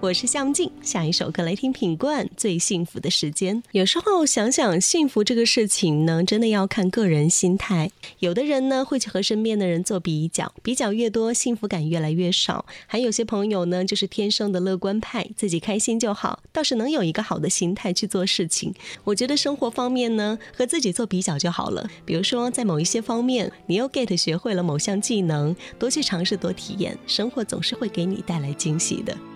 我是夏梦静，下一首歌来听品冠最幸福的时间。有时候想想幸福这个事情呢，真的要看个人心态。有的人呢会去和身边的人做比较，比较越多幸福感越来越少。还有些朋友呢就是天生的乐观派，自己开心就好，倒是能有一个好的心态去做事情。我觉得生活方面呢和自己做比较就好了，比如说在某一些方面你又 get 学会了某项技能，多去尝试多体验，生活总是会给你带来惊喜的。